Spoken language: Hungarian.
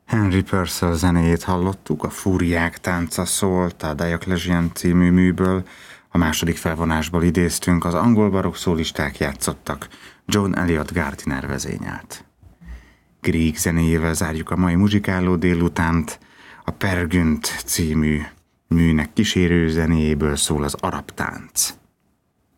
Henry Purcell zenéjét hallottuk, a Fúriák tánca szólt a Diocletian című műből, a második felvonásból idéztünk, az angol barokk szólisták játszottak, John Eliot Gardiner vezényelt. Grieg zenéjével zárjuk a mai muzsikáló délutánt, a Per Gynt című műnek kísérő zenéjéből szól az arab tánc.